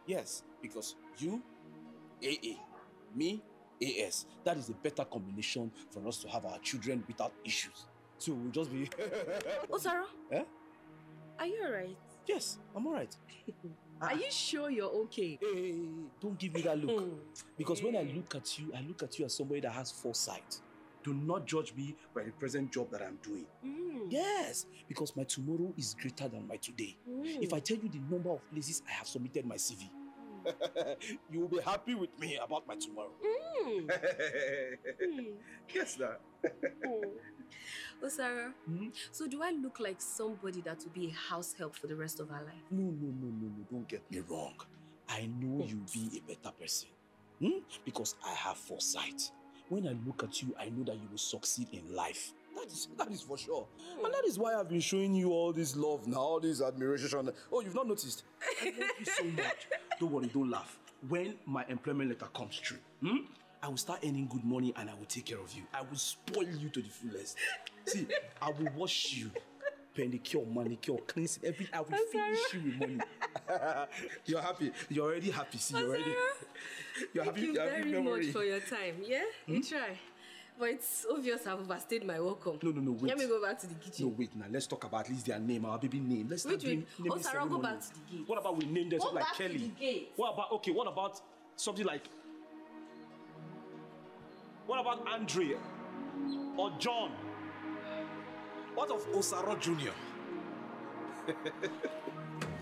Yes, because you, AA, me, AS. That is a better combination for us to have our children without issues. So we'll just be... Osaro? Eh? Are you alright? Yes, I'm alright. Are you sure you're okay? Hey, don't give me that look. Because when I look at you as somebody that has foresight. Do not judge me by the present job that I'm doing. Yes, because my tomorrow is greater than my today. If I tell you the number of places I have submitted my CV, you will be happy with me about my tomorrow. Yes, sir. Osaro, so do I look like somebody that will be a house help for the rest of our life? No, don't get me wrong. I know you'll be a better person. Because I have foresight. When I look at you, I know that you will succeed in life. That is for sure. And that is why I've been showing you all this love now, all this admiration. Oh, you've not noticed? I love you so much. Don't worry, don't laugh. When my employment letter comes true, I will start earning good money and I will take care of you. I will spoil you to the fullest. See, I will wash you. Pedicure, manicure, cleanse everything. I will finish you with money. You're happy. You're already happy. See, you're already. You're happy. Thank you very much for your time. Yeah, you try. But it's obvious I've overstayed my welcome. No, wait. Let me go back to the kitchen. No, wait now. Let's talk about at least their name, our baby name. Let's start doing naming ceremony. Go back to the gate. What about we name them something like Kelly? Go back to the gate. What about something like... What about Andre? Or John? What of Osaro Jr.?